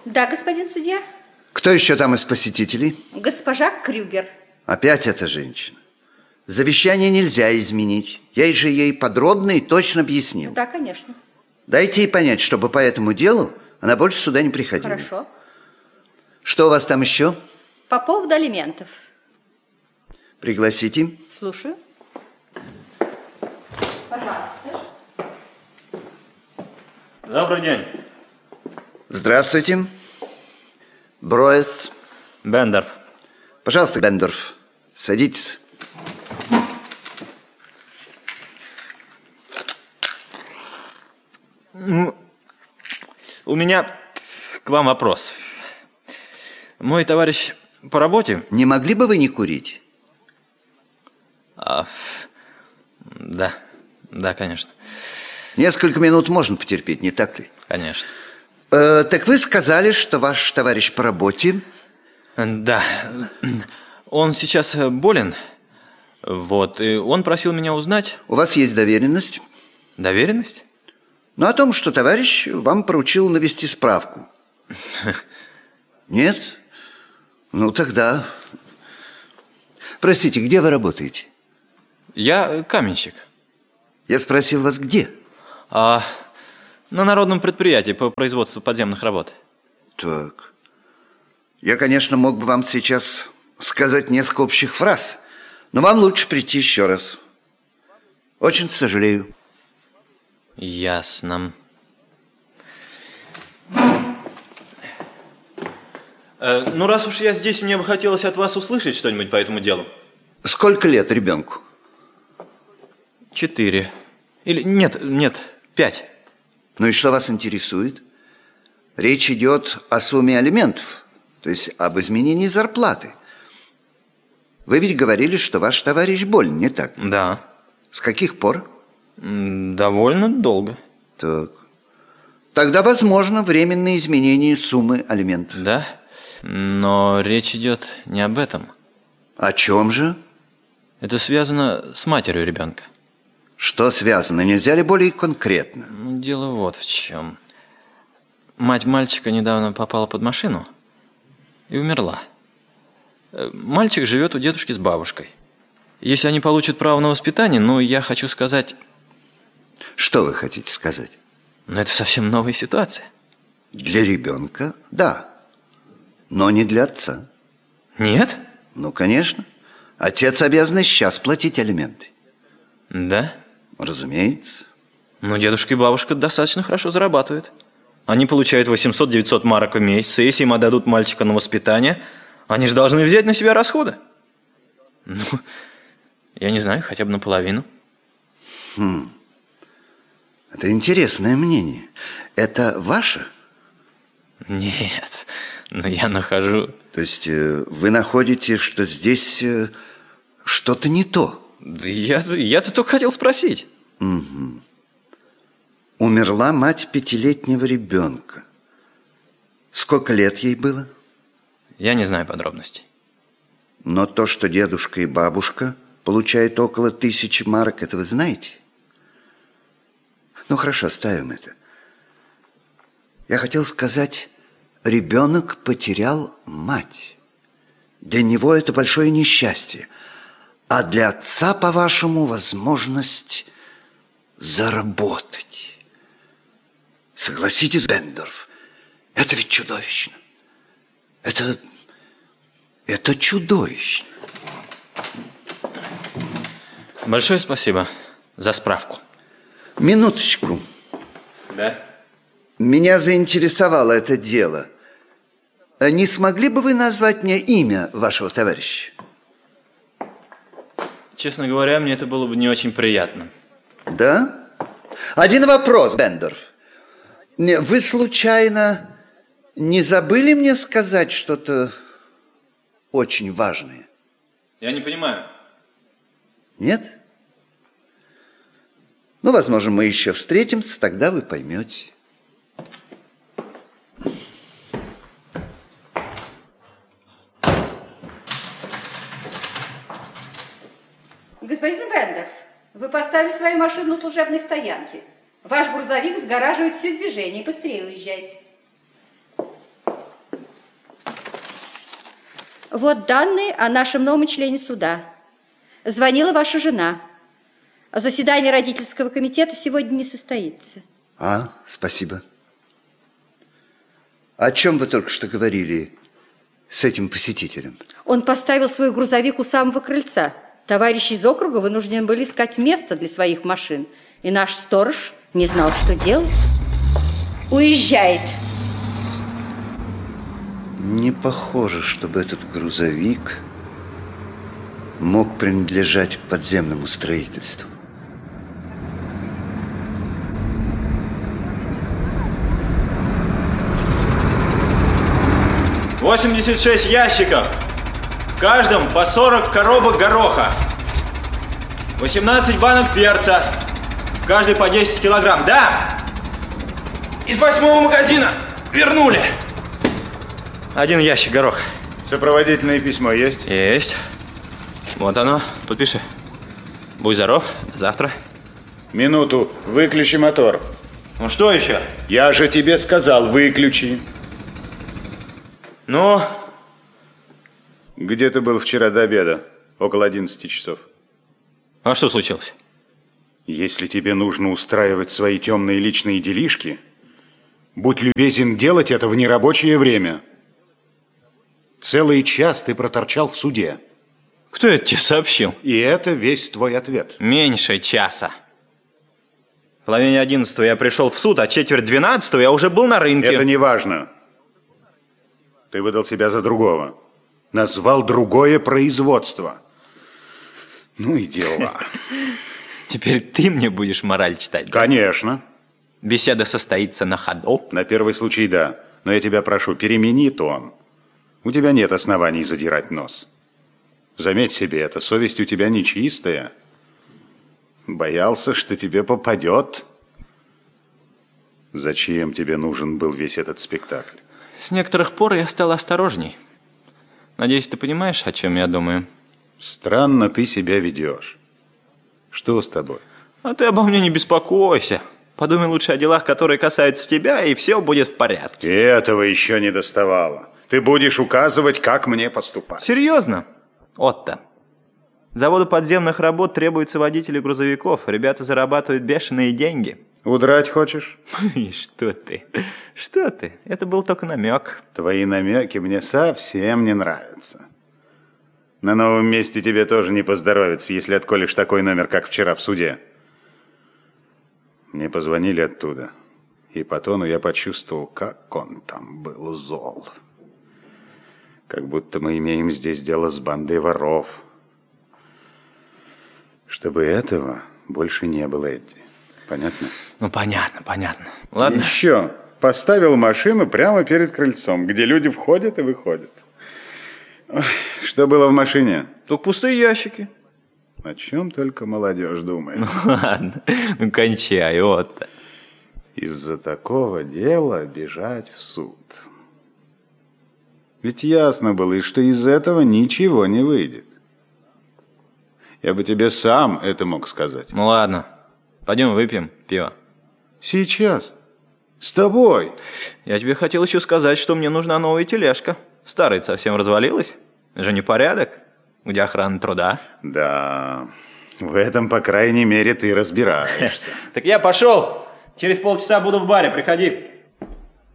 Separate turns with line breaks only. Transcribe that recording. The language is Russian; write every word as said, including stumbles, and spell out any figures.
Да, господин судья.
Кто еще там из посетителей?
Госпожа Крюгер.
Опять эта женщина. Завещание нельзя изменить. Я же ей подробно и точно объяснил.
Да, конечно.
Дайте ей понять, чтобы по этому делу она больше сюда не приходила.
Хорошо.
Что у вас там еще?
По поводу алиментов.
Пригласите.
Слушаю. Пожалуйста.
Добрый день.
Здравствуйте. Броэс.
Бендорф.
Пожалуйста, Бендорф, садитесь.
У меня к вам вопрос. Мой товарищ по работе...
Не могли бы вы не курить?
А, да, да, конечно.
Несколько минут можно потерпеть, не так ли?
Конечно.
Э, так вы сказали, что ваш товарищ по работе...
Да, он сейчас болен. Вот, и он просил меня узнать...
У вас есть доверенность?
Доверенность?
Ну, о том, что товарищ вам поручил навести справку. Нет? Ну, тогда... Простите, где вы работаете?
Я каменщик.
Я спросил вас, где?
А, на народном предприятии по производству подземных работ.
Так. Я, конечно, мог бы вам сейчас сказать несколько общих фраз, но вам лучше прийти еще раз. Очень сожалею.
Ясно. Э, ну, раз уж я здесь, мне бы хотелось от вас услышать что-нибудь по этому делу.
Сколько лет ребенку?
Четыре. Или нет, нет, пять.
Ну и что вас интересует? Речь идет о сумме алиментов, то есть об изменении зарплаты. Вы ведь говорили, что ваш товарищ болен, не так?
Да.
С каких пор?
Довольно долго.
Так. Тогда возможно временное изменение суммы алиментов.
Да, но речь идет не об этом.
О чем же?
Это связано с матерью ребенка.
Что связано? Нельзя ли более конкретно?
Ну, дело вот в чем. Мать мальчика недавно попала под машину и умерла. Мальчик живет у дедушки с бабушкой. Если они получат право на воспитание, ну, я хочу сказать...
Что вы хотите сказать?
Ну, это совсем новая ситуация.
Для ребенка, да, но не для отца.
Нет?
Ну, конечно. Отец обязан сейчас платить алименты.
Да?
Разумеется.
Но дедушка и бабушка достаточно хорошо зарабатывают. Они получают восемьсот-девятьсот марок в месяц, и если им отдадут мальчика на воспитание, они же должны взять на себя расходы. Ну, я не знаю, хотя бы наполовину.
Хм. Это интересное мнение. Это ваше?
Нет, но я нахожу...
То есть э, вы находите, что здесь э, что-то не то?
Да я, я-то только хотел спросить.
Угу. Умерла мать пятилетнего ребенка. Сколько лет ей было?
Я не знаю подробностей.
Но то, что дедушка и бабушка получают около тысячи марок, это вы знаете? Ну, хорошо, оставим это. Я хотел сказать, ребенок потерял мать. Для него это большое несчастье. А для отца, по-вашему, возможность заработать. Согласитесь, Бендорф, это ведь чудовищно. Это... это чудовищно.
Большое спасибо за справку.
Минуточку.
Да?
Меня заинтересовало это дело. Не смогли бы вы назвать мне имя вашего товарища?
Честно говоря, мне это было бы не очень приятно.
Да? Один вопрос, Бендорф. Вы случайно не забыли мне сказать что-то очень важное?
Я не понимаю.
Нет? Ну, возможно, мы еще встретимся, тогда вы поймете.
Господин Бендорф, вы поставили свою машину на служебной стоянке. Ваш грузовик сгораживает все движение. Быстрее уезжайте. Вот данные о нашем новом члене суда. Звонила ваша жена. Заседание родительского комитета сегодня не состоится.
А, спасибо. О чем вы только что говорили с этим посетителем?
Он поставил свой грузовик у самого крыльца. Товарищи из округа вынуждены были искать место для своих машин. И наш сторож не знал, что делать. Уезжает.
Не похоже, чтобы этот грузовик мог принадлежать подземному строительству.
восемьдесят шесть ящиков. В каждом по сорок коробок гороха. восемнадцать банок перца. В каждой по десять килограмм. Да! Из восьмого магазина вернули. Один ящик гороха.
Сопроводительное письмо есть?
Есть. Вот оно. Подпиши. Будь здоров. До завтра.
Минуту. Выключи мотор.
Ну что еще?
Я же тебе сказал, выключи.
Ну?
Где ты был вчера до обеда? Около одиннадцати часов.
А что случилось?
Если тебе нужно устраивать свои темные личные делишки, будь любезен делать это в нерабочее время. Целый час ты проторчал в суде.
Кто это тебе сообщил?
И это весь твой ответ.
Меньше часа. В половине одиннадцатого я пришел в суд, а четверть двенадцатого я уже был на рынке.
Это не важно. Ты выдал себя за другого. Назвал другое производство. Ну и дела.
Теперь ты мне будешь мораль читать? Да?
Конечно.
Беседа состоится на ходу?
На первый случай да. Но я тебя прошу, перемени тон. У тебя нет оснований задирать нос. Заметь себе это, совесть у тебя нечистая. Боялся, что тебе попадет. Зачем тебе нужен был весь этот спектакль?
С некоторых пор я стал осторожней. Надеюсь, ты понимаешь, о чем я думаю?
Странно ты себя ведешь. Что с тобой?
А ты обо мне не беспокойся. Подумай лучше о делах, которые касаются тебя, и все будет в порядке.
И этого еще не доставало. Ты будешь указывать, как мне поступать.
Серьезно? Отто. Заводу подземных работ требуются водители грузовиков. Ребята зарабатывают бешеные деньги.
Удрать хочешь?
Что ты? Что ты? Это был только намек.
Твои намеки мне совсем не нравятся. На новом месте тебе тоже не поздоровится, если отколешь такой номер, как вчера в суде. Мне позвонили оттуда, и по тону я почувствовал, как он там был зол. Как будто мы имеем здесь дело с бандой воров. Чтобы этого больше не было, Эдди. Понятно?
Ну, понятно, понятно. Ладно.
Еще поставил машину прямо перед крыльцом, где люди входят и выходят. Ой, что было в машине?
Только пустые ящики.
О чем только молодежь думает.
Ну, ладно. Ну, кончай, Отто.
Из-за такого дела бежать в суд. Ведь ясно было, и что из этого ничего не выйдет. Я бы тебе сам это мог сказать.
Ну, ладно. Пойдем выпьем пиво.
Сейчас. С тобой.
Я тебе хотел еще сказать, что мне нужна новая тележка. Старая совсем развалилась. Же не порядок. Где охрана труда?
Да, в этом, по крайней мере, ты разбираешься.
Так я пошел. Через полчаса буду в баре, приходи.